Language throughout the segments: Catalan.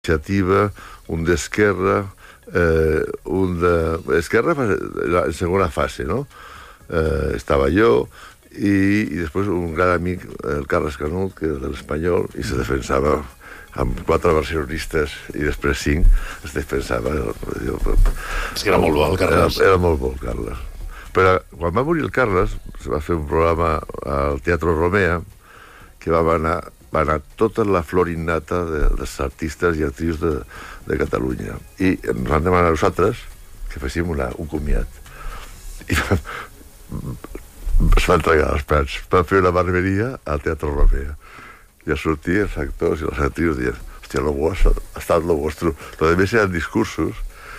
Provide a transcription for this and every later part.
Iniciativa, un d'Esquerra, un d'Esquerra en segona fase, no? Estava jo i després un gran amic, el Carles Canut, que era de l'Espanyol, i se defensava amb 4 barcelonistes i després 5 es defensava. És que era molt bo el Carles. Era molt bo el Carles. Però quan va morir el Carles es va fer un programa al Teatre Romea que va anar tota la flor innata dels artistes i actrius de Catalunya. I ens van demanar a nosaltres que féssim un comiat. I es van entregar els plats. Van fer una barberia al Teatre Romea. I a sortir els actors i les actrius dient hòstia, ha estat lo vostre. Lo demés eren discursos,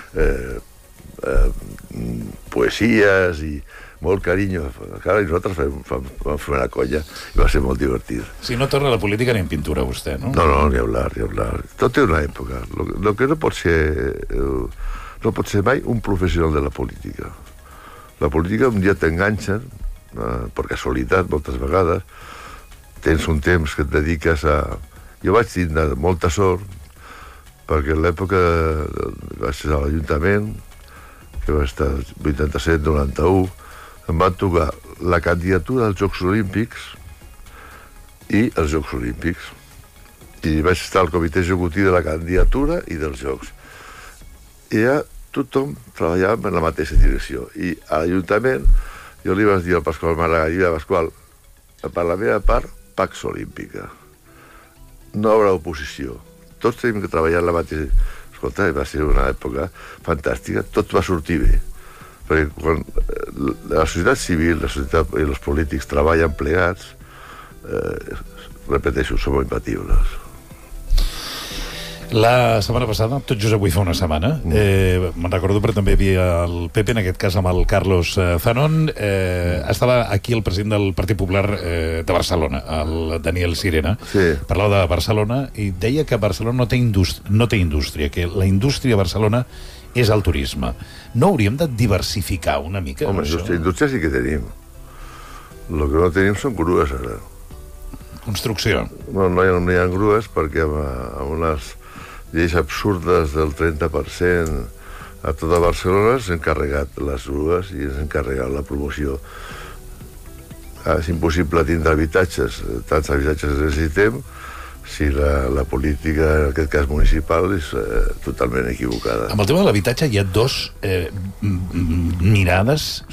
poesies i molt carinyo. I nosaltres vam fer una colla i va ser molt divertit. Si no torna a la política ni en pintura, vostè, no? No, ni hablar. Tot té una època. Lo que no pot ser mai un professional de la política. La política un dia t'enganxen, per casualitat, moltes vegades. Tens un temps que et dediques a... Jo vaig tindre molta sort, perquè en l'època vaig ser a l'Ajuntament, que va estar 87-91, em van tocar la candidatura als Jocs Olímpics i els Jocs Olímpics. I vaig estar al comitè executiu de la candidatura i dels Jocs. I ja tothom treballava en la mateixa direcció. I a l'Ajuntament jo li vaig dir al Pasqual Maragall, Pasqual, per la meva part, Pax Olímpica. No hi haurà oposició. Tots tenim que treballar en la mateixa... Escolta, va ser una època fantàstica, tot va sortir bé. Perquè quan la societat civil, la societat i els polítics treballen plegats, repeteixo, som imbatibles. La setmana passada, tot just avui fa una setmana, me'n recordo, però també hi havia el PP, en aquest cas amb el Carlos Zanon, estava aquí el president del Partit Popular de Barcelona, el Daniel Sirena, parlava de Barcelona i deia que Barcelona no té indústria, que la indústria a Barcelona és el turisme. No hauríem de diversificar una mica? Home, indústria sí que tenim. El que no tenim són grues, ara. Construcció. No hi ha grues perquè amb unes lleis absurdes del 30% a tota Barcelona s'han encarregat les grues i s'han encarregat la promoció. És impossible tindre habitatges, tants habitatges necessitem, si la política, en aquest cas municipal, és totalment equivocada. Amb el tema de l'habitatge hi ha dos mirades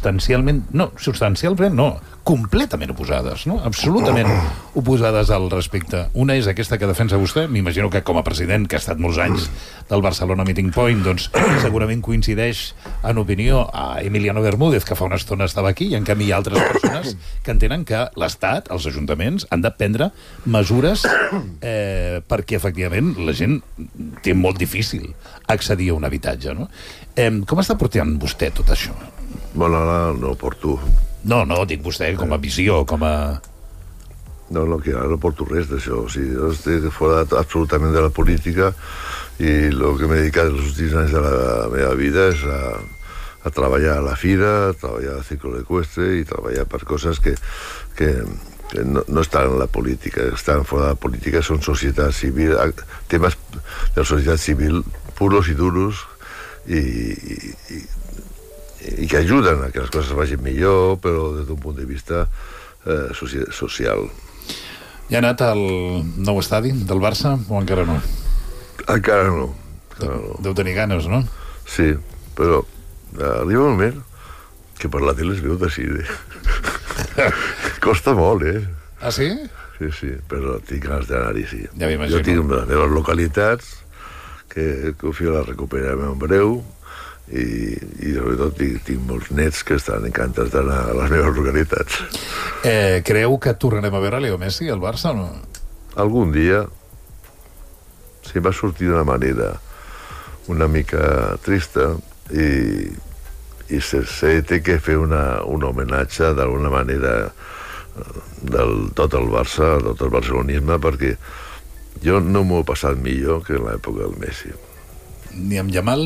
completament oposades, no? Absolutament oposades al respecte. Una és aquesta que defensa vostè, m'imagino que com a president, que ha estat molts anys del Barcelona Meeting Point, doncs segurament coincideix en opinió a Emiliano Bermúdez, que fa una estona estava aquí, i en canvi hi ha altres persones que entenen que l'Estat, els ajuntaments, han de prendre mesures perquè efectivament la gent té molt difícil accedir a un habitatge, no? Com està portant vostè tot això? Bueno, ara no porto. No, dic vostè com a visió, com a... No, que ara no porto res d'això. O sigui, jo estic fora absolutament de la política i el que m'he dedicat els últims anys de la meva vida és a treballar a la fira, a treballar al ciclo eqüestre i treballar per coses que no estan en la política, estan fora de la política, són societat civil, temes de la societat civil puros i duros i que ajuden a que les coses vagin millor, però des d'un punt de vista social. Ja ha anat al nou estadi del Barça o encara no? Encara no. Deu tenir ganes, no? Sí, però arriba un moment que per la tele es veu de cine. Costa molt, Ah, sí? Sí, però tinc ganes d'anar-hi, sí. Ja m'imagino. Jo tinc les meves localitats, que confio la recuperarem en breu, i sobretot tinc molts nets que estan encantats d'anar a les meves localitats. Creu que tornarem a veure Leo Messi al Barça o no? Algun dia va sortir d'una manera una mica trista i se té que fer un homenatge d'alguna manera del tot el Barça, del tot el barcelonisme, perquè jo no m'ho he passat millor que en l'època del Messi. Ni amb Yamal?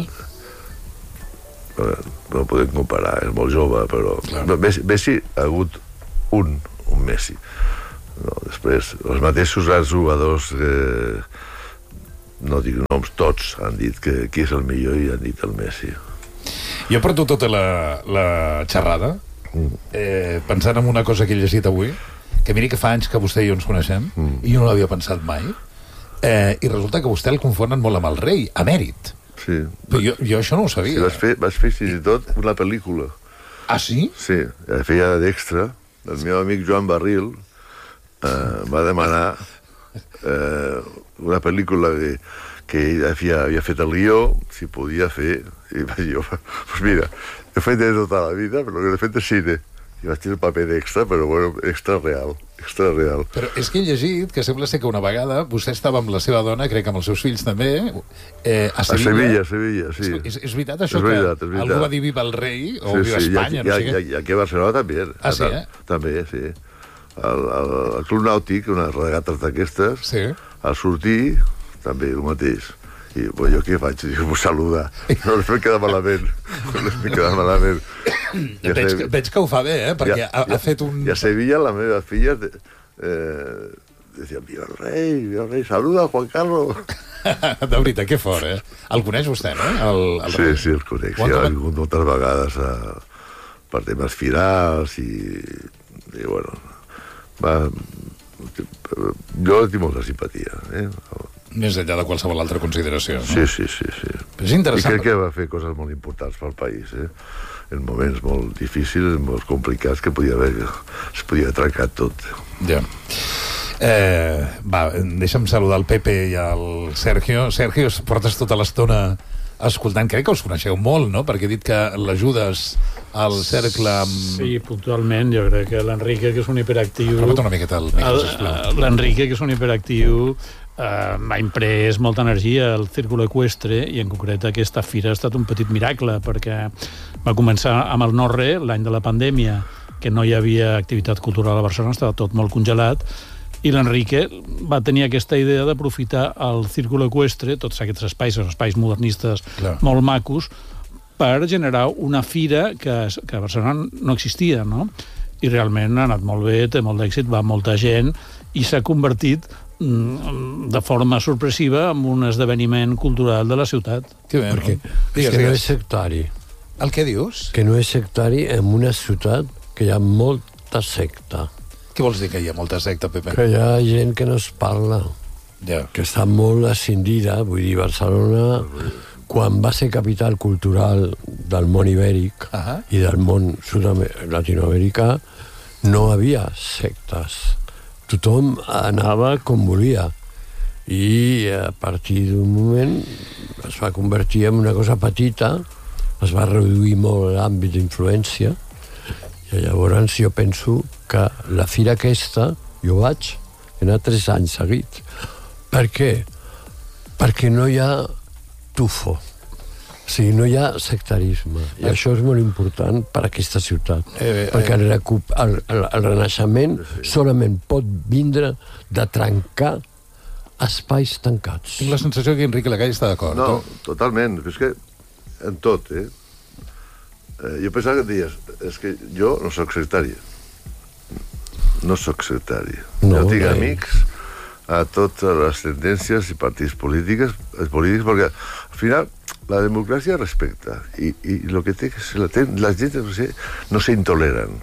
No podem comparar, és molt jove, però Messi ha hagut un Messi. Després, els mateixos grans jugadors no dic noms, tots han dit que qui és el millor i han dit el Messi. Jo porto tota la xerrada pensant en una cosa que he llegit avui, que miri que fa anys que vostè i jo ens coneixem, i jo no l'havia pensat mai, i resulta que vostè el confonen molt amb el rei, emèrit. Sí. Però jo això no ho sabia. Sí, vaig fer fins i tot una pel·lícula. Ah, sí? Sí, feia d'extra. El meu amic Joan Barril va demanar una pel·lícula que ell havia fet el guió, si podia fer, i vaig dir, pues mira, he fet de tota la vida, però que he fet de cine. I vaig tenir el paper d'extra, però bueno, extra real. Però és que he llegit que sembla ser que una vegada vostè estava amb la seva dona, crec que amb els seus fills també, a Sevilla. A Sevilla, sí. És veritat això, és veritat. Algú va dir viva el rei o viva Espanya, no sé què? I aquí a Barcelona també. Ah, sí, També, sí. El Club Nàutic, unes regates d'aquestes, al sortir, també el mateix. I jo què faig? Jo vull saludar. No les vam quedar malament. Veig que ho fa bé, perquè ha fet un... I a Sevilla la meva filla decía, viva el rei, saluda Juan Carlos. De veritat, que fort, El coneix vostè, no? Sí, el conec. Ja ha vingut moltes vegades per temes firals i bueno, jo tinc molta simpatia, Més enllà de qualsevol altra consideració, no? Sí. És interessant. I crec que va fer coses molt importants pel país, en moments molt difícils, molt complicats, que es podia trencar tot. Ja. Deixa'm saludar el Pepe i el Sergio. Sergio, portes tota l'estona escoltant. Crec que us coneixeu molt, no? Perquè he dit que l'ajudes al cercle amb... Sí, puntualment. Jo crec que l'Enrique, que és un hiperactiu... Apropa't una miqueta el micro, sisplau. L'Enrique, que és un hiperactiu, m'ha imprès molta energia al Círculo Ecuestre, i en concret aquesta fira ha estat un petit miracle, perquè va començar amb el no-re, l'any de la pandèmia, que no hi havia activitat cultural a Barcelona, estava tot molt congelat, i l'Enrique va tenir aquesta idea d'aprofitar el Círculo Ecuestre, tots aquests espais modernistes molt macos, per generar una fira que a Barcelona no existia, no? I realment ha anat molt bé, té molt d'èxit, va molta gent, i s'ha convertit de forma sorpresiva en un esdeveniment cultural de la ciutat. Que bé, perquè és que no és sectari. El que dius? Que no és sectari en una ciutat que hi ha molta secta. Què vols dir que hi ha molta secta, Pepe? Que hi ha gent que no es parla, que està molt escindida. Vull dir, Barcelona, quan va ser capital cultural del món ibèric i del món latinoamericà, no havia sectes. Tothom anava com volia, i a partir d'un moment es va convertir en una cosa petita, es va reduir molt l'àmbit d'influència, i llavors jo penso que la fira aquesta, jo vaig anar 3 anys seguits. Per què? Perquè no hi ha tufo. O sigui, no hi ha sectarisme. I això és molt important per a aquesta ciutat. Perquè el renaixement solament pot vindre de trencar espais tancats. Tinc la sensació que Enrique Lacalle està d'acord. No, totalment. És que en tot, jo pensava que dies, és que jo no soc sectari. No soc sectari. Jo tinc amics a totes les tendències i partits polítics, perquè al final la democràcia respecta, i el que té que ser la gent no s'intoleren.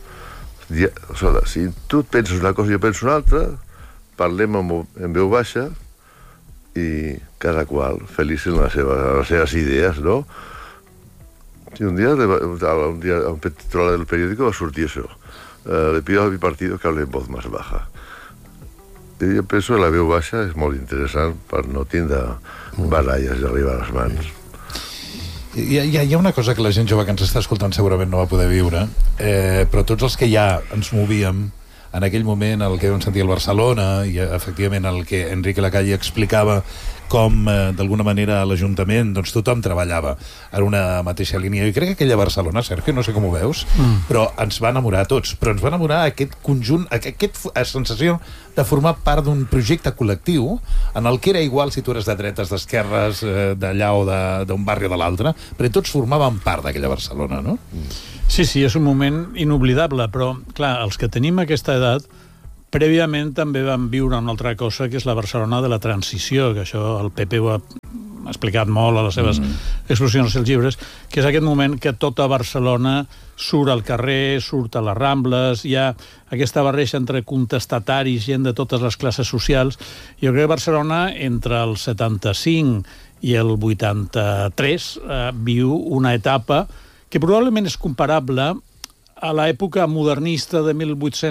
Si tu penses una cosa i jo penso una altra, parlem en veu baixa i cada qual feliç en les seves idees, no? I un dia a un titular del periódico va sortir això: le pido a mi partido que hable en voz más baja. I jo penso que la veu baixa és molt interessant per no tindre baralles i arribar a les mans. Hi ha una cosa que la gent jove que ens està escoltant segurament no va poder viure, però tots els que ja ens movíem en aquell moment, el que vam sentir al Barcelona, i efectivament el que Enrique Lacalle explicava, com d'alguna manera a l'Ajuntament doncs tothom treballava en una mateixa línia. I crec que aquella Barcelona, Sergio, no sé com ho veus, però ens va enamorar a tots, però ens va enamorar aquest conjunt, aquesta sensació de formar part d'un projecte col·lectiu en el que era igual si tu eres de dretes, d'esquerres, d'allà o d'un barri o de l'altre, perquè tots formaven part d'aquella Barcelona, no? Sí, és un moment inoblidable, però, clar, els que tenim aquesta edat Prèviament també vam viure una altra cosa, que és la Barcelona de la transició, que això el PP ho ha explicat molt a les seves exposicions als llibres, que és aquest moment que tota Barcelona surt al carrer, surt a les Rambles, hi ha aquesta barreja entre contestataris, gent de totes les classes socials. Jo crec que Barcelona, entre el 75 i el 83, viu una etapa que probablement és comparable a l'època modernista de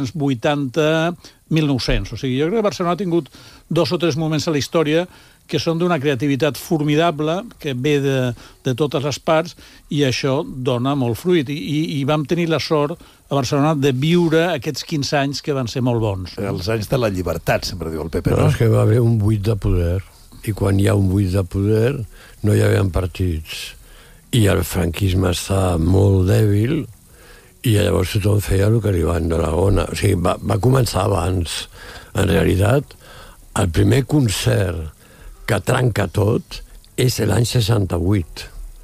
1880-1900. O sigui, jo crec que Barcelona ha tingut 2 o 3 moments a la història que són d'una creativitat formidable, que ve de totes les parts, i això dona molt fruit. I vam tenir la sort a Barcelona de viure aquests 15 anys que van ser molt bons. Els anys de la llibertat, sempre diu el PP, no? És que va haver un buit de poder, i quan hi ha un buit de poder no hi havia partits. I el franquisme està molt dèbil, i llavors tothom feia el que li van de la gana. O sigui, va començar abans. En realitat, el primer concert que trenca tot és l'any 68.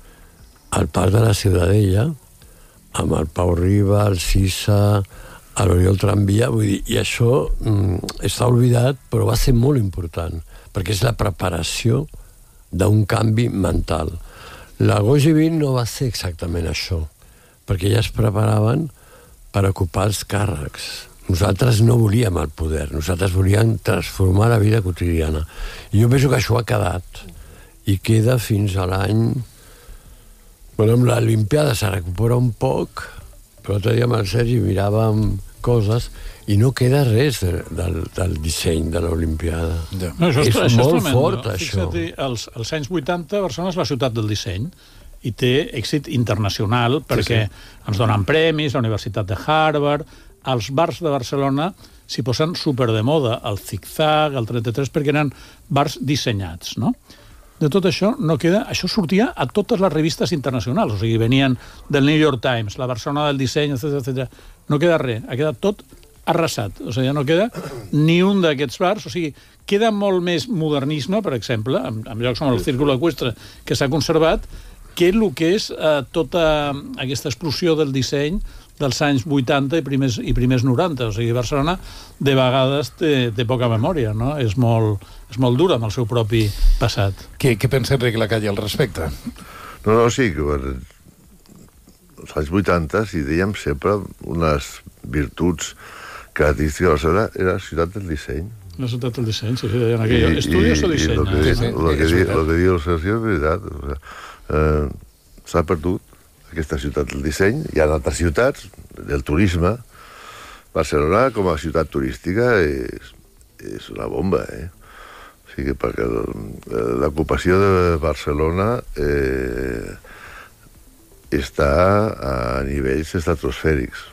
Al Parc de la Ciutadella, amb el Pau Riba, el Sisa, l'Oriol Tramvia, vull dir, i això està oblidat, però va ser molt important, perquè és la preparació d'un canvi mental. L'agost 20 no va ser exactament això, perquè ja es preparaven per ocupar els càrrecs. Nosaltres no volíem el poder, nosaltres volíem transformar la vida quotidiana. I jo penso que això ha quedat, i queda fins a l'any... Bueno, amb l'Olimpiada se recupera un poc, però l'altre dia amb el Sergi miràvem coses i no queda res del disseny de l'Olimpiada. No, és molt fort, això. Fixa't, als anys 80 Barcelona és la ciutat del disseny, i té èxit internacional, perquè ens donen premis, la Universitat de Harvard. Els bars de Barcelona s'hi posen super de moda, el Zig-Zag, el 33, perquè eren bars dissenyats, no? De tot això no queda... Això sortia a totes les revistes internacionals, o sigui, venien del New York Times, la Barcelona del disseny, etc. No queda res, ha quedat tot arrasat. O sigui, no queda ni un d'aquests bars, o sigui, queda molt més modernisme, per exemple, en llocs com el Círculo Eqüestre, que s'ha conservat, que el que és tota aquesta explosió del disseny dels anys 80 i primers 90. O sigui, Barcelona de vegades té poca memòria, no? És molt dura amb el seu propi passat. Què pensa Enric Lacalle al respecte? No, sí, que als anys 80 hi dèiem sempre unes virtuts característiques de Barcelona, era la ciutat del disseny. La ciutat del disseny, sí, deien aquello. Estudios o disseny? El que diu el Sergio és veritat. S'ha perdut aquesta ciutat del disseny. Hi ha altres ciutats del turisme. Barcelona, com a ciutat turística, és una bomba, O sigui, perquè l'ocupació de Barcelona està a nivells estratosfèrics.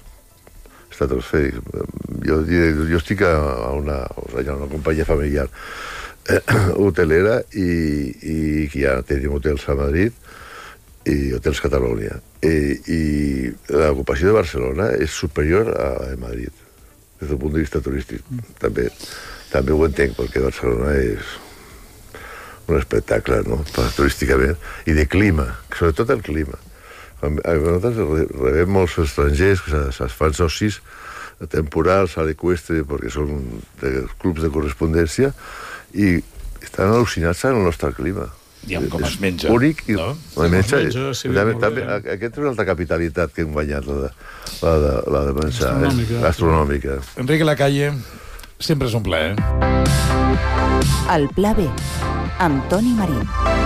Jo estic a una companyia familiar hotelera i que ja tenim hotels a Madrid i hotels Catalunya. I l'ocupació de Barcelona és superior a la de Madrid, des del punt de vista turístic. També ho entenc, perquè Barcelona és un espectacle, no?, turísticament, i de clima, sobretot el clima. Nosaltres rebem molts estrangers que es fan socis temporals a l'Eqüestre perquè són de clubs de correspondència i estan al·lucinats amb el nostre clima. I amb com es menja. Únic i menja. Aquest és una altra capitalitat que hem guanyat, la de menjar, gastronòmica. Enric Lacalle, sempre és un plaer. El Pla B, amb Toni Marín.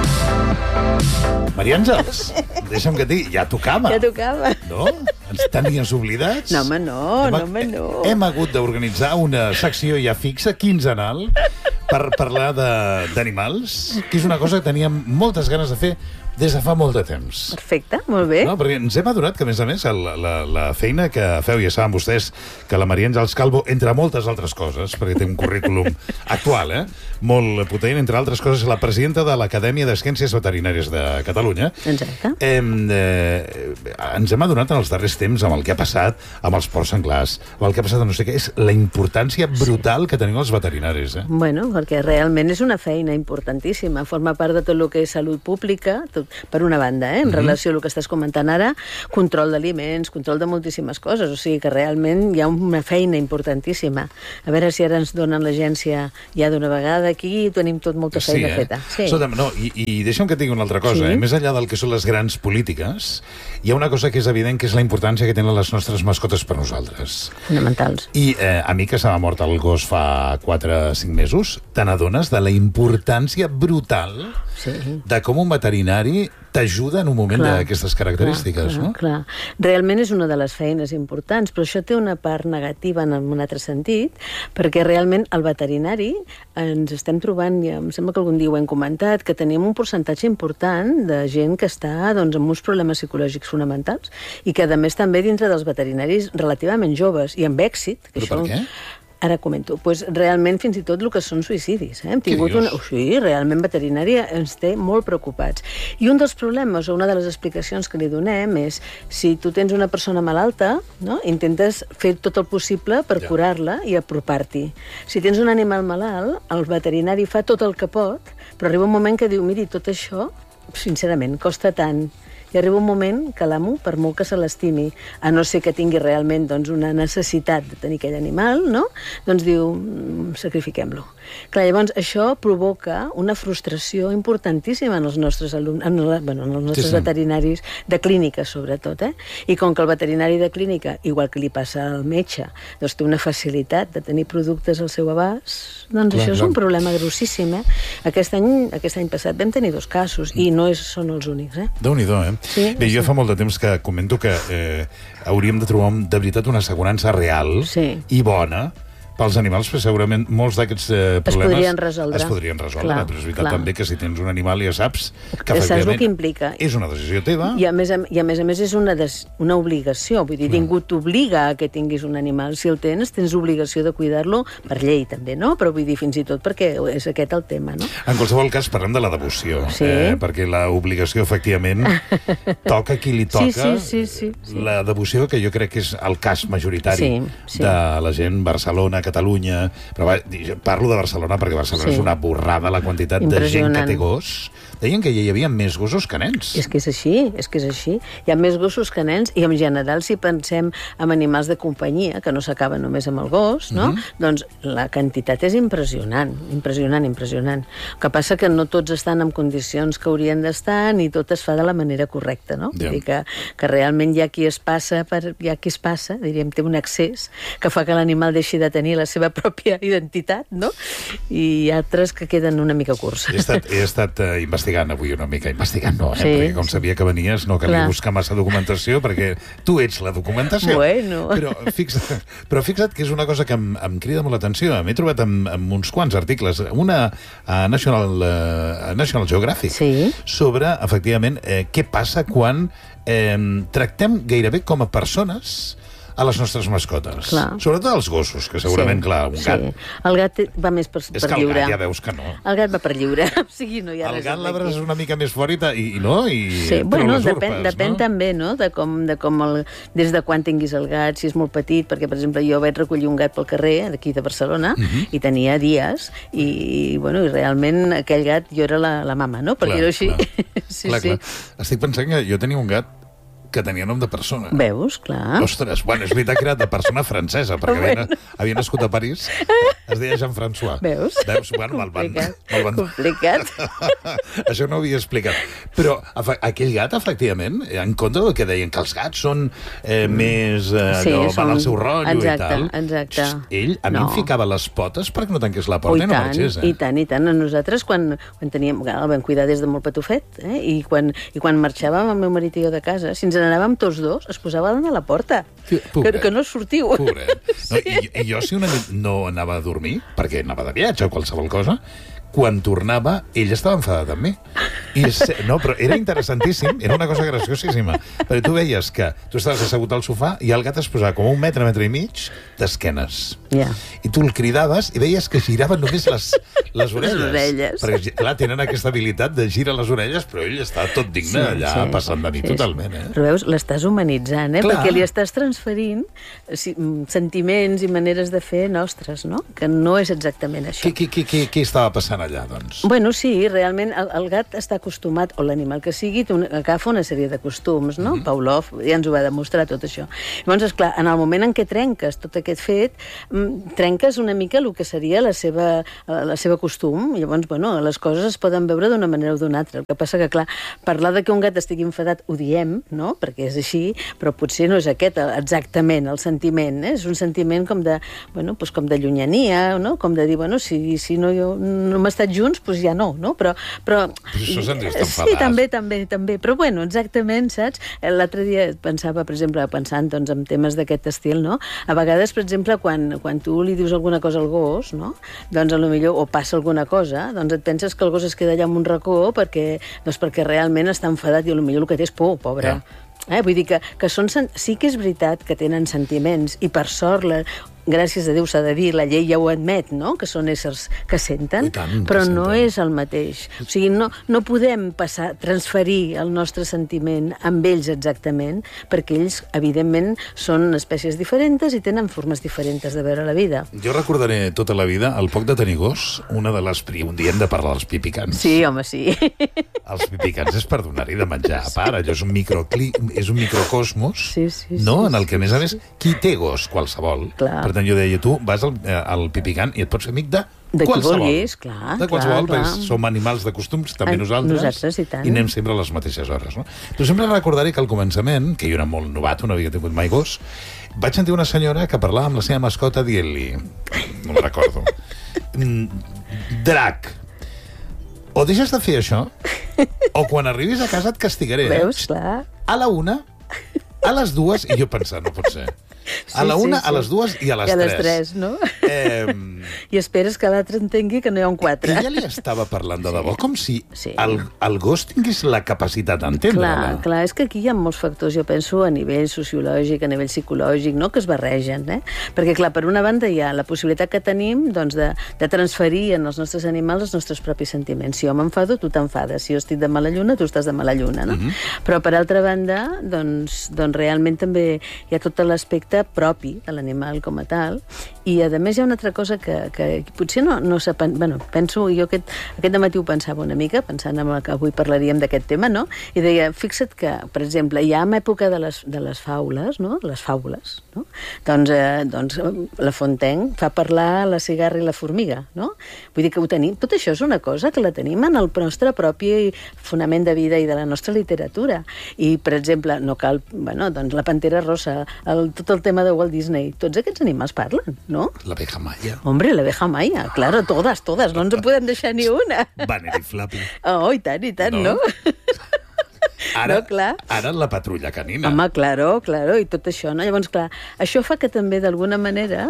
Maria Àngels, deixa'm que et digui, ja tocava. Ja tocava. No? Ens tenies oblidats? No, home, no. Hem hagut d'organitzar una secció ja fixa, quinzenal, per parlar d'animals, que és una cosa que teníem moltes ganes de fer des de fa molt de temps. Perfecte, molt bé. No, perquè ens hem adonat que, a més, la feina que feu, ja saben vostès, que la Maria Àngels Calvo, entre moltes altres coses, perquè té un currículum actual, molt potent, entre altres coses, la presidenta de l'Acadèmia de Ciències Veterinàries de Catalunya. Exacte. Ens hem adonat en els darrers temps amb el que ha passat amb els porcs senglars, amb el que ha passat amb no sé què, és la importància brutal que teniu els veterinaris. Bueno, perquè realment és una feina importantíssima. Forma part de tot el que és salut pública, tot, per una banda, en relació al que estàs comentant ara, control d'aliments, control de moltíssimes coses, o sigui que realment hi ha una feina importantíssima. A veure si ara ens donen l'agència ja d'una vegada aquí i tenim tot molta feina feta. Sí. Escolta'm, no, i deixa'm que et digui una altra cosa. Més enllà del que són les grans polítiques, hi ha una cosa que és evident, que és la importància que tenen les nostres mascotes per nosaltres. Fonamentals. I a mi, que se m'ha mort el gos fa 4 o 5 mesos, te n'adones de la importància brutal de com un veterinari t'ajuda en un moment d'aquestes característiques, no? Clar. Realment és una de les feines importants, però això té una part negativa en un altre sentit, perquè realment el veterinari ens estem trobant, ja em sembla que algun dia ho hem comentat, que tenim un percentatge important de gent que està doncs, amb uns problemes psicològics fonamentals i que, a més, també dintre dels veterinaris relativament joves i amb èxit. Però per què? Ara comento. Pues realment, fins i tot el que són suïcidis. Hem tingut Sí, realment veterinària ens té molt preocupats. I un dels problemes, o una de les explicacions que li donem és, si tu tens una persona malalta, no? Intentes fer tot el possible per curar-la i apropar-t'hi. Si tens un animal malalt, el veterinari fa tot el que pot, però arriba un moment que diu, miri, tot això, sincerament, costa tant. I arriba un moment que l'amo, per molt que se l'estimi, a no ser que tingui realment doncs, una necessitat de tenir aquell animal, no? Doncs diu, sacrifiquem-lo. Clar, llavors, això provoca una frustració importantíssima en els nostres alumnes, en els nostres veterinaris de clínica, sobretot. I com que el veterinari de clínica, igual que li passa al metge, doncs té una facilitat de tenir productes al seu abast, doncs això és un problema grossíssim. Aquest any passat vam tenir 2 casos, i no són els únics. Déu-n'hi-do, Sí, bé, jo fa molt de temps que comento que hauríem de trobar de veritat una assegurança real i bona pels animals, però segurament molts d'aquests problemes es podrien resoldre. Però és veritat també que si tens un animal ja saps que efectivament és una decisió teva. I a més a més és una obligació. Vull dir, ningú t'obliga a que tinguis un animal. Si el tens obligació de cuidar-lo per llei també, no? Però vull dir, fins i tot perquè és aquest el tema, no? En qualsevol cas, parlem de la devoció, perquè l'obligació, efectivament, toca qui li toca. La devoció, que jo crec que és el cas majoritari de la gent, Barcelona, Catalunya, però parlo de Barcelona perquè Barcelona és una borrada la quantitat de gent que té gos. Deien que hi havia més gossos que nens. És que és així. Hi ha més gossos que nens, i en general, si pensem en animals de companyia, que no s'acaba només amb el gos, no? Doncs la quantitat és impressionant. El que passa que no tots estan en condicions que haurien d'estar, ni tot es fa de la manera correcta, no? Vull dir que realment hi ha qui es passa, diríem, té un excés que fa que l'animal deixi de tenir la seva pròpia identitat, no? I altres que queden una mica curts. He estat investigant avui una mica, perquè com sabia que venies no calia buscar massa documentació, perquè tu ets la documentació. Bueno. Però fixa't que és una cosa que em crida molt l'atenció. M'he trobat amb uns quants articles, una a National Geographic, sobre, efectivament, què passa quan tractem gairebé com a persones a les nostres mascotes. Sobretot els gossos, que segurament, clar, un gat... El gat va més per lliure. És que el gat ja veus que no. El gat va per lliure, o sigui, no hi ha res. El gat l'abres una mica més fort i no? Sí, bueno, depèn també, no?, de com des de quan tinguis el gat, si és molt petit, perquè, per exemple, jo vaig recollir un gat pel carrer, d'aquí de Barcelona, i tenia dies, i realment aquell gat jo era la mama, no?, per dir-ho així. Clar. Estic pensant que jo tenia un gat que tenia nom de persona. Veus, clar. Ostres, bueno, és veritat que era de persona francesa, perquè havia nascut a París, es deia Jean-François. Veus? Bueno, complicat. Això no ho havia explicat. Però aquell gat, efectivament, en contra del que deien que els gats són més van al seu rotllo i tal. Exacte. Ell a mi em ficava les potes perquè no tanqués la porta i no marxés. I tant. A nosaltres, quan teníem... El vam cuidar des de molt petufet, i quan marxàvem el meu marit i jo de casa, si ens n'anàvem tots dos, es posava a la porta. Que no sortiu. Pobret. I jo, si una nit no anava a dormir, perquè anava de viatge o qualsevol cosa, quan tornava, ell estava enfadat amb mi. No, però era interessantíssim, era una cosa graciosíssima, perquè tu veies que tu estaves assegut al sofà i el gat es posava com un metre i mig d'esquenes. I tu el cridaves i veies que girava només les orelles. Perquè, clar, tenen aquesta habilitat de girar les orelles, però ell està tot digne allà, passant de nit totalment. Però veus, l'estàs humanitzant, perquè li estàs transferint sentiments i maneres de fer nostres, no? Que no és exactament això. Què estava passant allà, doncs? Bueno, sí, realment el gat està acostumat, o l'animal que sigui, agafa una sèrie de costums, no? Pavlov ja ens ho va demostrar, tot això. Llavors, esclar, en el moment en què trenques tot aquest fet, trenques una mica el que seria la seva costum. Llavors, bueno, les coses es poden veure d'una manera o d'una altra. El que passa que, clar, parlar de que un gat estigui enfadat ho diem, no? Perquè és així, però potser no és aquest exactament el sentiment, És un sentiment com de, bueno, doncs com de llunyania, no? Com de dir, bueno, si no hem estat junts, doncs ja no, no? Però això se'n diu sí, també. Però, bueno, exactament, saps? L'altre dia pensava, per exemple, pensant doncs, en temes d'aquest estil, no? A vegades, per exemple, quan tu li dius alguna cosa al gos, no? Doncs potser, o passa alguna cosa, doncs et penses que el gos es queda allà en un racó perquè realment està enfadat i potser el que té és por, pobre. Vull dir que sí que és veritat que tenen sentiments i per sort gràcies a Déu s'ha de dir, la llei ja ho admet, no? Que són éssers que senten, però no és el mateix. O sigui, no podem transferir el nostre sentiment amb ells exactament, perquè ells, evidentment, són espècies diferents i tenen formes diferents de veure la vida. Jo recordaré tota la vida, al poc de tenir gos, un dia hem de parlar dels pipicans. Sí, home, sí. Els pipicans és per donar-hi de menjar a part, allò és un microcosmos, no? En el que, a més, qui té gos? Qualsevol. Per tant, jo deia, tu vas al pipicant i et pots fer amic de qualsevol. De qualsevol, perquè som animals de costums, també nosaltres, i anem sempre a les mateixes hores. Però sempre recordaré que al començament, que jo era molt novato, no havia tingut mai gos, vaig sentir una senyora que parlava amb la seva mascota dient-li, no me'n recordo, Drac, o deixes de fer això, o quan arribis a casa et castigaré. Veus, clar. A la 1, a les 2, i jo pensava, no pot ser. A la 1, a les 2 i a les 3. I a les 3, no? I esperes que l'altre entengui que no hi ha un 4. Ella li estava parlant de debò, com si el gos tingués la capacitat d'entendre-la. Clar, és que aquí hi ha molts factors, jo penso, a nivell sociològic, a nivell psicològic, no?, que es barregen, Perquè, clar, per una banda hi ha la possibilitat que tenim de transferir en els nostres animals els nostres propis sentiments. Si jo m'enfado, tu t'enfades. Si jo estic de mala lluna, tu estàs de mala lluna, no? Però, per altra banda, doncs realment també hi ha tot l'aspecte propi de l'animal com a tal, i a més hi ha una altra cosa que potser no s'ha... Bueno, penso, jo aquest dematí ho pensava una mica, pensant en el que avui parlaríem d'aquest tema, no? I deia, fixa't que, per exemple, ja en època de les faules, no? Les faules, no? Doncs La Fontaine fa parlar la cigarra i la formiga, no? Vull dir que ho tenim... Tot això és una cosa que la tenim en el nostre propi fonament de vida i de la nostra literatura. I, per exemple, no cal... Bueno, doncs la pantera rosa, tot el tema de Walt Disney, tots aquests animals parlen, no? L'abeja Maya. Hombre, l'abeja Maya, claro, todas, no ens en podem deixar ni una. Banner i Flappy. Oh, i tant, no? Ara la patrulla canina. Home, claro, i tot això, no? Llavors, clar, això fa que també, d'alguna manera,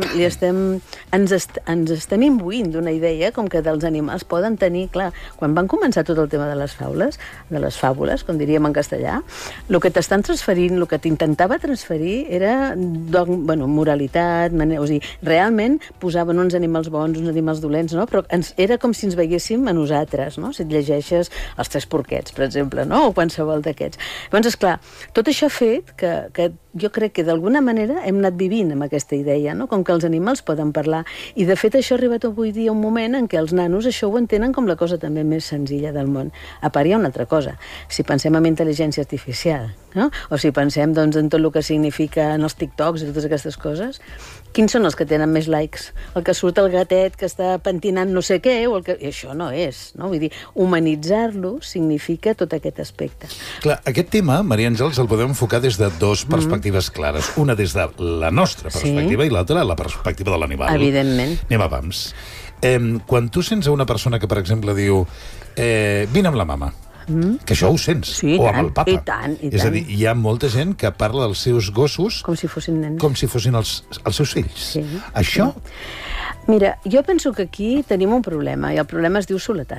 ens estem imbuint d'una idea com que dels animals poden tenir, clar, quan van començar tot el tema de les fàbules, com diríem en castellà, el que t'estan transferint, el que t'intentava transferir era, moralitat, o sigui, realment posaven uns animals bons, uns animals dolents, no? Però era com si ens veiéssim a nosaltres, no? Si et llegeixes Els Tres Porquets, per exemple, no? O qualsevol d'aquests. Llavors, esclar, tot això ha fet que jo crec que d'alguna manera hem anat vivint amb aquesta idea, no? Com que els animals poden parlar. I, de fet, això ha arribat avui dia un moment en què els nanos això ho entenen com la cosa també més senzilla del món. A part, hi ha una altra cosa. Si pensem en intel·ligència artificial, no? O si pensem en tot el que significa en els TikToks i totes aquestes coses, quins són els que tenen més likes? El que surt el gatet que està pentinant no sé què, o el que... I això no és, no? Vull dir, humanitzar-lo significa tot aquest aspecte. Clar, aquest tema, Maria Àngels, el podem enfocar des de dues perspectives clares. Una des de la nostra perspectiva i l'altra la perspectiva de l'animal. Evidentment. Anem a pams. Quan tu sents a una persona que, per exemple, diu vine amb la mama, que això ho sents, o amb el papa. I tant. És a dir, hi ha molta gent que parla dels seus gossos com si fossin nens. Com si fossin els seus fills. Això... Mira, jo penso que aquí tenim un problema, i el problema es diu soledat.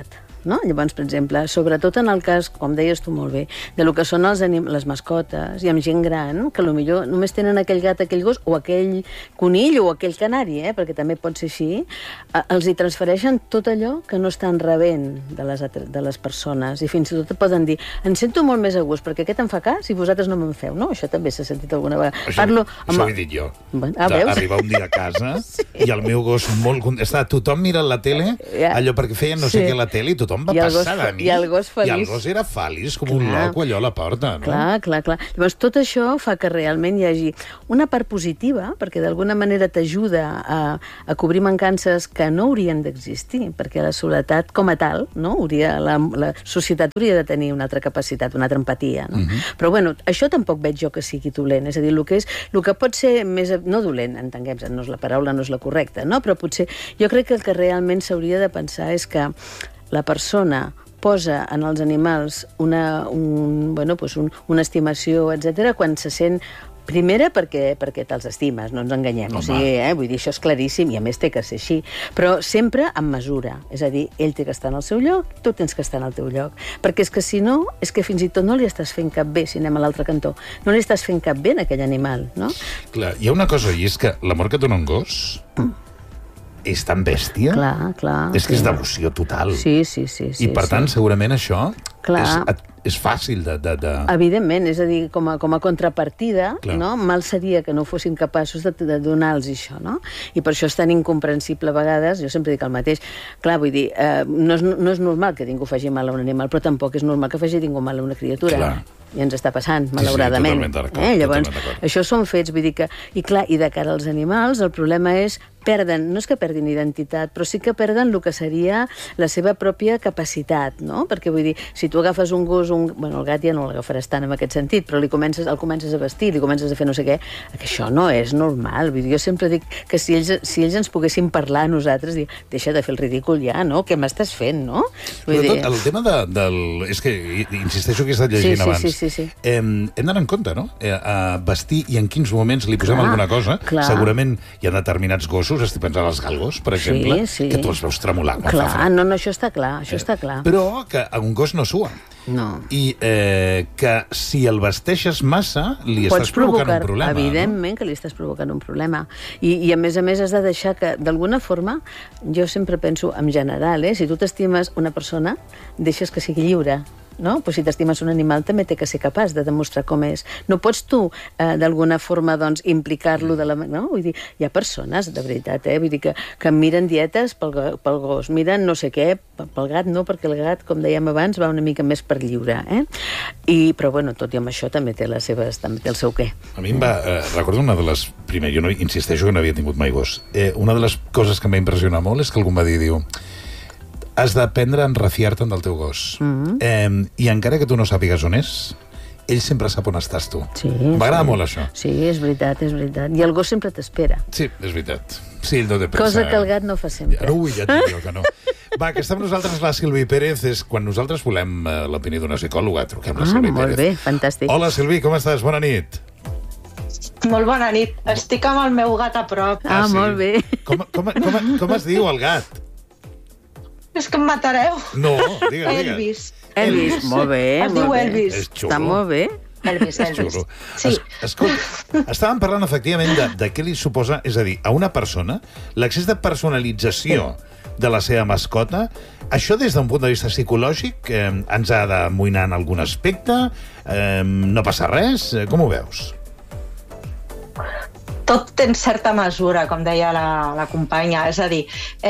no? Llavors, per exemple, sobretot en el cas, com deies tu molt bé, de lo que són les mascotes, i amb gent gran, que potser només tenen aquell gat, aquell gos, o aquell conill, o aquell canari, perquè també pot ser així, els hi transfereixen tot allò que no estan rebent de les persones, i fins i tot poden dir, em sento molt més a gust, perquè aquest em fa cas i vosaltres no me'n feu, no? Això també s'ha sentit alguna vegada. Això ho he dit jo. D'arribar un dia a casa i el meu gos molt content. Tothom mirant la tele, allò perquè feien no sé què a la tele, i tothom va passar de mi. I el gos feliç. I el gos era feliç, com un loco allò a la porta, no? Clar. Llavors, tot això fa que realment hi hagi una part positiva, perquè d'alguna manera t'ajuda a cobrir mancances que no haurien d'existir, perquè la soledat com a tal, no? La societat hauria de tenir una altra capacitat, una altra empatia, no? Però, bueno, això tampoc veig jo que sigui dolent, és a dir, el que pot ser més... no dolent, entenguem-nos, la paraula no és la correcta, no? Però potser jo crec que el que realment s'hauria de pensar és que la persona posa en els animals una estimació, etc., quan se sent... Primera, perquè te'ls estimes, no ens enganyem. O sigui, vull dir, això és claríssim, i a més té que ser així. Però sempre amb mesura. És a dir, ell té que estar en el seu lloc, tu tens que estar en el teu lloc. Perquè és que si no, és que fins i tot no li estàs fent cap bé, si anem a l'altre cantó. No li estàs fent cap bé a aquell animal, no? Clar, hi ha una cosa, i és que l'amor que dona un gos és tan bèstia. Clar. És que és devoció total. Sí. I per tant, segurament això és fàcil de... Evidentment, és a dir, com a contrapartida, no? Mal seria que no fossin capaços de donar-los això, no? I per això és tan incomprensible a vegades, jo sempre dic el mateix. Clar, vull dir, no és normal que ningú faci mal a un animal, però tampoc és normal que faci ningú mal a una criatura. Clar. I ens està passant, malauradament. Sí, totalment d'acord. Llavors, això són fets, vull dir que... I clar, i de cara als animals, el problema és no és que perdin identitat, però sí que perden el que seria la seva pròpia capacitat, no? Perquè, vull dir, si tu agafes un gos, bueno, el gat ja no l'agafaràs tant en aquest sentit, però el comences a vestir, li comences a fer no sé què, que això no és normal. Vull dir, jo sempre dic que si ells ens poguessin parlar a nosaltres, dir, deixa de fer el ridícul ja, no? Què m'estàs fent, no? Sobretot, el tema del... És que, insisteixo que he estat llegint abans. Sí. Hem d'anar en compte, no? A vestir i en quins moments li posem alguna cosa. Segurament hi ha determinats gossos, estic pensant als galgos, per exemple, que tu els veus tremolar. Clar, no, això està clar, Però que un gos no sua. No. I que si el vesteixes massa, li estàs provocant un problema. Evidentment que li estàs provocant un problema. I a més has de deixar que, d'alguna forma, jo sempre penso en general, si tu t'estimes una persona, deixes que sigui lliure. No? Però si t'estimes un animal també té que ser capaç de demostrar com és. No pots tu, d'alguna forma, doncs, implicar-lo de la... No? Vull dir, hi ha persones, de veritat, vull dir que miren dietes pel gos, miren no sé què, pel gat no, perquè el gat, com dèiem abans, va una mica més per lliure. Però, bueno, tot i amb això també té també té el seu què. A mi em va... recordo una de les... Primer, jo no insisteixo que no havia tingut mai gos. Una de les coses que em va impressionar molt és que algú em va dir, has d'aprendre a enraciar-te'n del teu gos. I encara que tu no sàpigues on és, ell sempre sap on estàs tu. M'agrada molt això. Sí, és veritat. I el gos sempre t'espera. Sí, és veritat. Sí, ell no té pressa. Cosa que el gat no fa sempre. Ui, ja et dic que no. Va, que està amb nosaltres la Sílvia Pérez. Quan nosaltres volem l'opinió d'una psicòloga, truquem la Sílvia Pérez. Molt bé, fantàstic. Hola, Sílvia, com estàs? Bona nit. Molt bona nit. Estic amb el meu gat a prop. Sí? Molt bé. Com es diu el gat? És que em matareu. No, digues. Elvis, molt bé. Es diu Elvis. Està molt bé. Elvis. Sí. Escolta, estàvem parlant efectivament de què li suposa, és a dir, a una persona, l'accés de personalització de la seva mascota. Això des d'un punt de vista psicològic ens ha d'amoïnar en algun aspecte? No passa res? Com ho veus? Tot té certa mesura, com deia la companya. És a dir,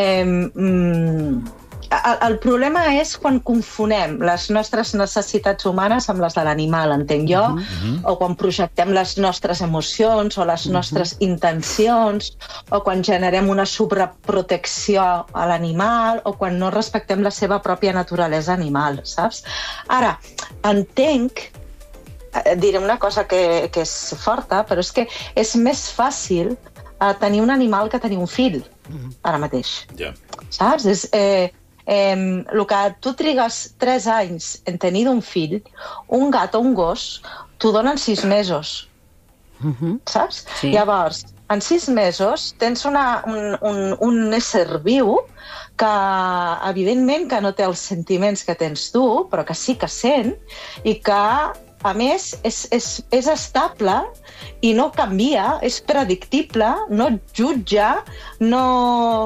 el problema és quan confonem les nostres necessitats humanes amb les de l'animal, entenc jo, o quan projectem les nostres emocions o les nostres intencions, o quan generem una sobreprotecció a l'animal, o quan no respectem la seva pròpia naturalesa animal, saps? Ara, entenc, diré una cosa que és forta, però és que és més fàcil tenir un animal que tenir un fill, ara mateix. Saps? El que tu trigues 3 anys en tenir un fill, un gat o un gos t'ho donen 6 mesos. Saps? Llavors, en 6 mesos tens un ésser viu que evidentment que no té els sentiments que tens tu, però que sí que sent, i que a més, és estable i no canvia, és predictible, no et jutja, no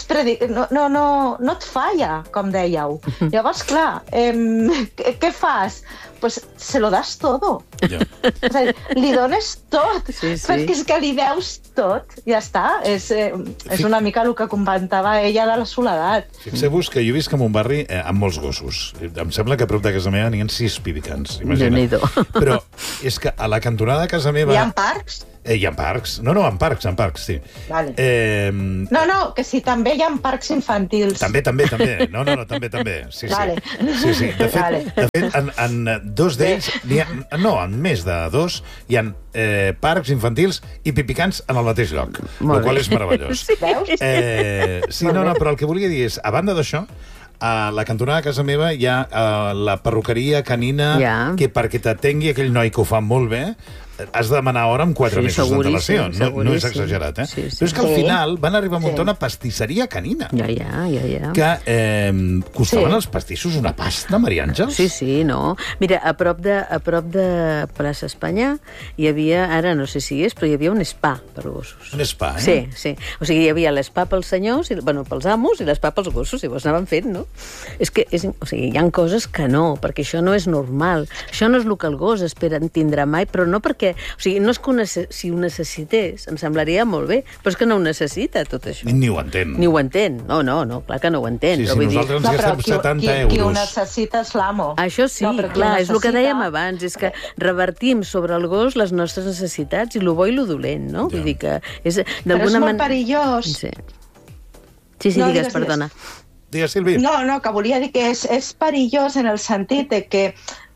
et falla, com dèieu. Llavors, clar, què fas? Pues se lo das todo. Ja. És a dir, li dones tot, perquè és que li deus tot, ja està. És una mica el que comentava ella de la soledat. Fixeu-vos que jo visc en un barri amb molts gossos. Em sembla que a prop de casa meva n'hi ha 6 pibicans, imagina't. Però és que a la cantonada de casa meva... Hi ha parcs? Hi ha parcs. No, en parcs, sí. Vale. No, que sí, també hi ha parcs infantils. També. No, també. Sí. Vale. Sí. De fet, en 2 d'ells, en més de 2, hi ha parcs infantils i pipicans en el mateix lloc, el qual és meravellós. Veus? Sí, però el que volia dir és, a banda d'això, a la cantonada de casa meva hi ha la perruqueria canina que perquè t'atengui aquell noi que ho fa molt bé has de demanar hora amb 4 mesos d'antelació. No és exagerat, eh? Però és que al final van arribar a muntar una pastisseria canina. Ja. Que costaven els pastissos una pasta, Maria Àngels? Sí, no. Mira, a prop de Plaça Espanya hi havia, ara no sé si és, però hi havia un spa per gossos. Un spa, eh? Sí. O sigui, hi havia l'espa pels senyors, pels amos, i l'espa pels gossos, i llavors anaven fent, no? És que, hi ha coses que no, perquè això no és normal. Això no és el que el gos espera tindrà mai, però no perquè... O sigui, no és que si ho necessités, em semblaria molt bé, però és que no ho necessita, tot això. Ni ho entén. Ni ho entén. No, clar que no ho entén. Sí, nosaltres ens gastem 70 euros. Qui ho necessita és l'amo. Això sí, clar, és el que dèiem abans, és que revertim sobre el gos les nostres necessitats, i lo bo i lo dolent, no? Vull dir que és però és molt perillós. Sí, digues, perdona. Digues, Sílvia. No, que volia dir que és perillós en el sentit de que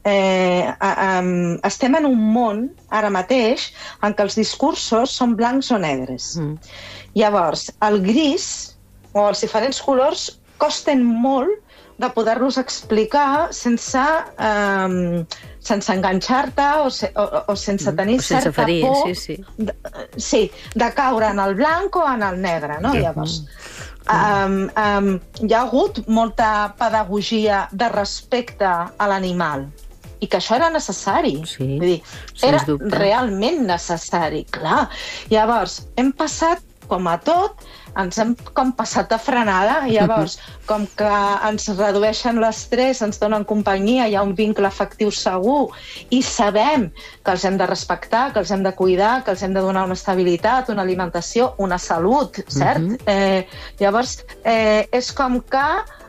estem en un món, ara mateix, en què els discursos són blancs o negres. Llavors, el gris, o els diferents colors, costen molt de poder-los explicar sense enganxar-te o sense tenir certa por de caure en el blanc o en el negre, no? Llavors, hi ha hagut molta pedagogia de respecte a l'animal, i que això era necessari. Sí, vull dir, era realment necessari, clar. Llavors, hem passat, com a tot, ens hem com passat de frenada, llavors, com que ens redueixen l'estrès, ens donen companyia, hi ha un vincle afectiu segur, i sabem que els hem de respectar, que els hem de cuidar, que els hem de donar una estabilitat, una alimentació, una salut, cert? Llavors, és com que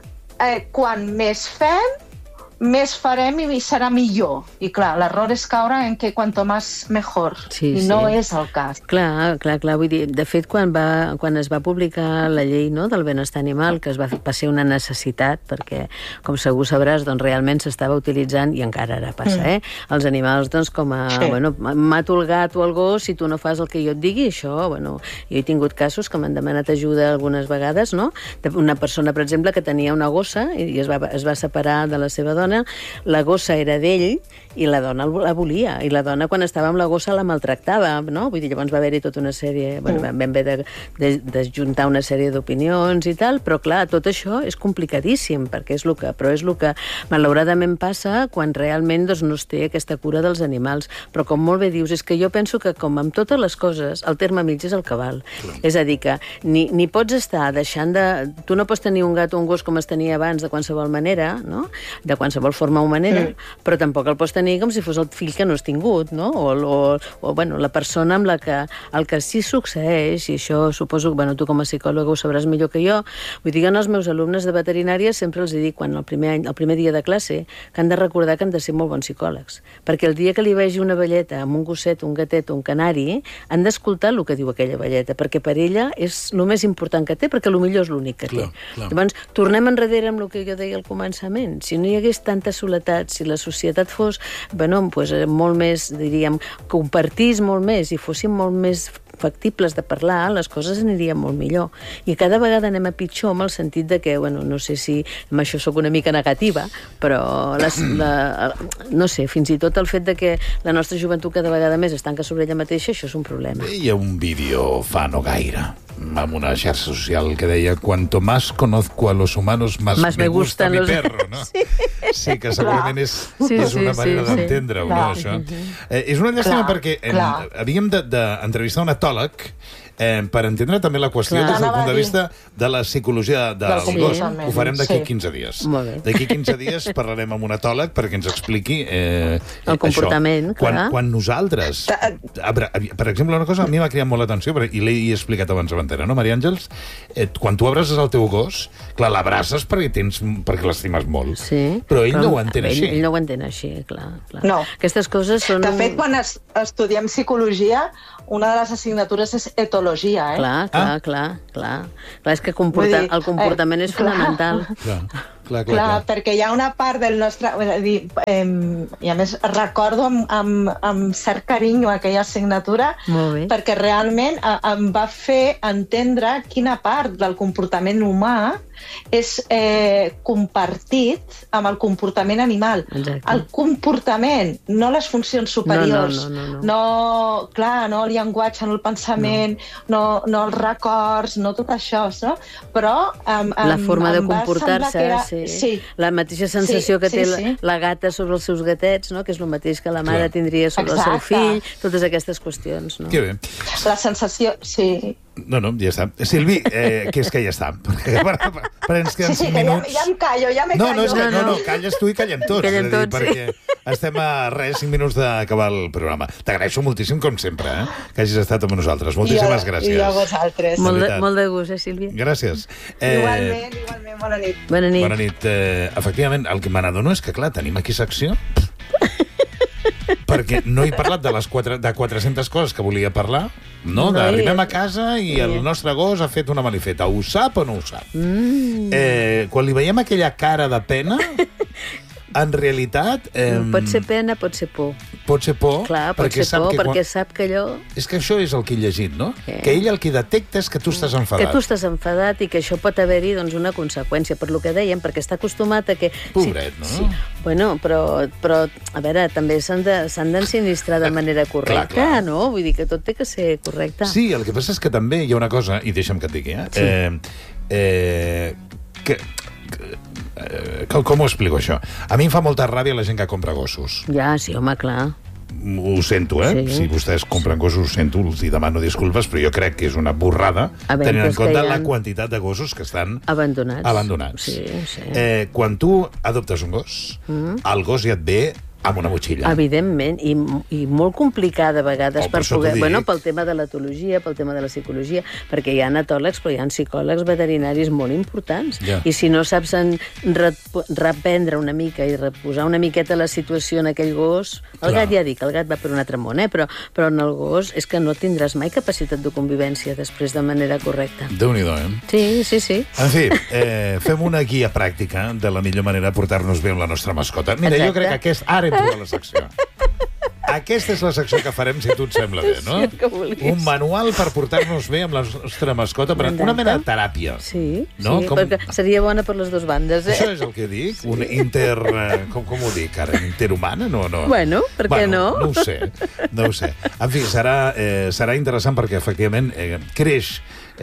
quan més fem, més farem i serà millor. I clar, l'error és caure en que quanto más mejor. I no és el cas. Clar. Vull dir, de fet, quan es va publicar la llei, no, del benestar animal, que va ser una necessitat, perquè, com segur sabràs, doncs realment s'estava utilitzant, i encara ara passa, els animals doncs com a... mato el gat o el gos si tu no fas el que jo et digui, això, jo he tingut casos que m'han demanat ajuda algunes vegades, no? Una persona, per exemple, que tenia una gossa i es va separar de la seva dona. La gossa era d'ell i la dona la volia, i la dona quan estava amb la gossa la maltractava, no? Vull dir, llavors va haver-hi tota una sèrie, vam haver de juntar una sèrie d'opinions i tal, però clar, tot això és complicadíssim, perquè és el que malauradament passa quan realment doncs, no es té aquesta cura dels animals. Però com molt bé dius, és que jo penso que com amb totes les coses, el terme mig és el cabal. És a dir, que ni pots estar deixant de... Tu no pots tenir un gat o un gos com es tenia abans de qualsevol manera, no? De qualsevol forma o manera, però tampoc el pots tenir com si fos el fill que no has tingut, no? O la persona amb la que el que sí succeeix, i això suposo que tu com a psicòloga ho sabràs millor que jo, vull dir que als meus alumnes de veterinària sempre els dic, quan el primer dia de classe, que han de recordar que han de ser molt bons psicòlegs, perquè el dia que li vegi una velleta amb un gosset, un gatet o un canari, han d'escoltar el que diu aquella velleta, perquè per ella és el més important que té, perquè potser és l'únic que té. Llavors, tornem enrere amb el que jo deia al començament. Si no hi hagués tanta soledat, si la societat fos molt més, diríem, compartís molt més i fóssim molt més factibles de parlar, les coses anirien molt millor. I cada vegada anem a pitjor amb el sentit de que, no sé si amb això sóc una mica negativa, però no sé, fins i tot el fet de que la nostra joventut cada vegada més es tanca sobre ella mateixa, això és un problema. Veia un vídeo fa no gaire, amb una xarxa social que deia cuanto más conozco a los humanos, más me gusta mi perro, no? Sí, que segurament és una manera d'entendre-ho, no, això? És una llàstima perquè havíem d'entrevistar un etòleg per entendre també la qüestió des del punt de vista de la psicologia del gos. Ho farem d'aquí 15 dies. D'aquí 15 dies parlarem amb un etòleg perquè ens expliqui el comportament, clar. Quan nosaltres... Per exemple, una cosa a mi m'ha cridat molt l'atenció, i l'he explicat abans a l'antena, no, Maria Àngels? Quan tu abraces el teu gos, clar, l'abraces perquè l'estimes molt. Però ell no ho entén així. Ell no ho entén així, clar. No. Aquestes coses són... De fet, quan estudiem psicologia, una de les assignatures és etologia, Clar, és que el comportament és fonamental. Clar, perquè hi ha una part del nostre... I a més recordo amb cert carinyo aquella assignatura perquè realment em va fer entendre quina part del comportament humà és compartit amb el comportament animal. El comportament, no les funcions superiors. No el llenguatge, no el pensament, no els records, no tot això, no? Però la forma de comportar-se, la mateixa sensació que té la gata sobre els seus gatets, no? Que és el mateix que la mare tindria sobre el seu fill, totes aquestes qüestions. Que bé. La sensació, No, ja està. Silvi, que és que ja està. Perquè ens queden 5 minuts. Ja em callo, ja me callo. No, calles tu i callem tots. Perquè estem a 5 minuts d'acabar el programa. T'agraeixo moltíssim, com sempre, que hagis estat amb nosaltres. Moltíssimes gràcies. I a vosaltres. Molt de gust, Sílvia? Gràcies. Igualment, bona nit. Bona nit. Efectivament, el que me n'adono és que, clar, tenim aquí secció... perquè no he parlat de 400 coses que volia parlar, no? Arribem a casa i el nostre gos ha fet una malifeta. Ho sap o no ho sap? Quan li veiem aquella cara de pena, en realitat... Pot ser pena, pot ser por. Pot ser por, clar, perquè sap que allò... És que això és el que he llegit, no? Que ell el que detecta és que tu estàs enfadat. Que tu estàs enfadat i que això pot haver-hi una conseqüència, per lo que dèiem, perquè està acostumat a que... Pobret, no? Sí. Bueno, però, a veure, també s'han d'ensinistrar de manera correcta, no? Vull dir que tot té que ser correcte. Sí, el que passa és que també hi ha una cosa, i deixa'm que et digui, com ho explico, això? A mi em fa molta ràbia la gent que compra gossos. Ja, sí, home, clar. Ho sento, Si vostès compren gossos, ho sento, els demano disculpes, però jo crec que és una borrada tenint en compte la quantitat de gossos que estan abandonats. Quan tu adoptes un gos, el gos ja et ve amb una motxilla. Evidentment, i molt complicada a vegades per poder... Bueno, pel tema de l'etologia, pel tema de la psicologia, perquè hi ha etòlegs, però hi ha psicòlegs veterinaris molt importants. I si no saps reprendre una mica i reposar una miqueta la situació en aquell gos... El gat, ja dic, el gat va per un altre món, però en el gos és que no tindràs mai capacitat de convivència després de manera correcta. Déu-n'hi-do, Sí. En fi, fem una guia pràctica de la millor manera de portar-nos bé amb la nostra mascota. Mira, jo crec que ara hem trobat la secció. Aquesta és la secció que farem, si tu et sembla bé, no? Un manual per portar-nos bé amb la nostra mascota, una mena de teràpia. Sí, perquè seria bona per les dues bandes, Això és el que dic, un com ho dic ara, interhumana? No. Bueno, per què no? No ho sé. En fi, serà interessant perquè, efectivament, creix.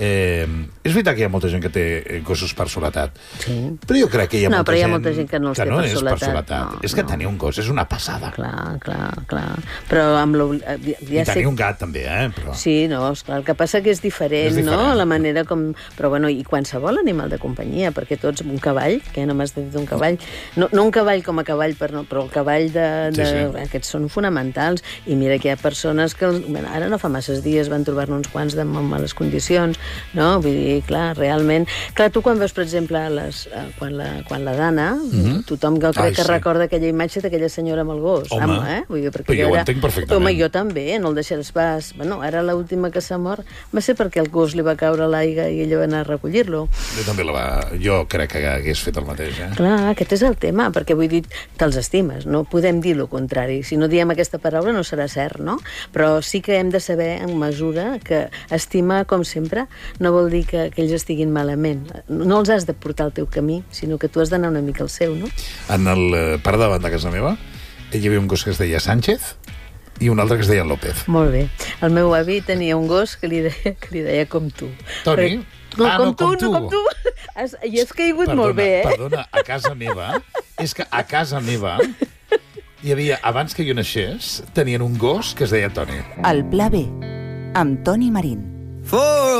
És veritat que hi ha molta gent que té gossos per soledat, però jo crec que hi ha molta gent... No, però hi ha molta gent que no els té per soledat. És que tenir un gos és una passada. Clar. Però amb I tenir un gat també, però... Sí, no, esclar, el que passa que és diferent, no? La manera com... Però bueno, i qualsevol animal de companyia, perquè tots, un cavall, que no m'has dit un cavall, no un cavall com a cavall, però el cavall aquests són fonamentals, i mira que hi ha persones que ara no fa masses dies van trobar-ne uns quants de molt males condicions, no? Vull dir, clar, realment... Clar, tu quan veus, per exemple, quan la Dana, tothom crec que recorda aquella imatge d'aquella senyora amb el gos. Vull dir, però jo ho entenc perfectament. Home, jo també, no el deixaràs pas. Bueno, ara l'última que s'ha mort va ser perquè el gos li va caure a l'aigua i ella va anar a recollir-lo. Jo crec que hagués fet el mateix, Clar, aquest és el tema, perquè vull dir, te'ls estimes, no podem dir el contrari. Si no diem aquesta paraula no serà cert, no? Però sí que hem de saber, en mesura, que estimar, com sempre, no vol dir que ells estiguin malament. No els has de portar al teu camí, sinó que tu has d'anar una mica al seu, no? En el parc davant de casa meva hi havia un gos que es deia Sánchez i un altre que es deia López. Molt bé. El meu avi tenia un gos que li deia com tu. Toni? No, com tu. I has caigut molt bé, Perdona, a casa meva, és que a casa meva hi havia, abans que jo naixés, tenien un gos que es deia Toni. El Pla B, amb Toni Marín.